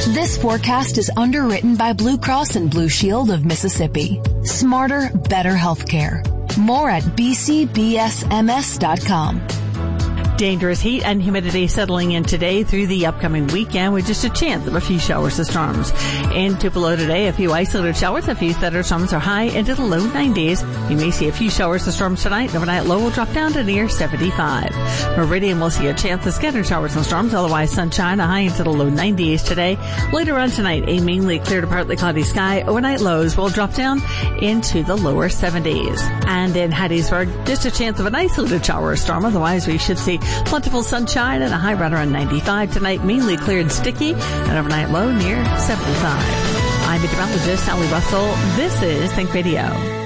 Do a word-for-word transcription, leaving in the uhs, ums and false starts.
This forecast is underwritten by Blue Cross and Blue Shield of Mississippi. Smarter, better healthcare. More at b c b s m s dot com. Dangerous heat and humidity settling in today through the upcoming weekend with just a chance of a few showers and storms. In Tupelo today, a few isolated showers, a few thunderstorms are high into the low nineties. You may see a few showers and storms tonight. The overnight low will drop down to near seventy-five. Meridian will see a chance of scattered showers and storms, otherwise sunshine, a high into the low nineties today. Later on tonight, a mainly clear to partly cloudy sky. Overnight lows will drop down into the lower seventies. And in Hattiesburg, just a chance of an isolated shower or storm, otherwise we should see plentiful sunshine and a high right around ninety-five tonight, mainly clear and sticky, and overnight low near seventy-five. I'm meteorologist Sally Russell. This is Think Radio.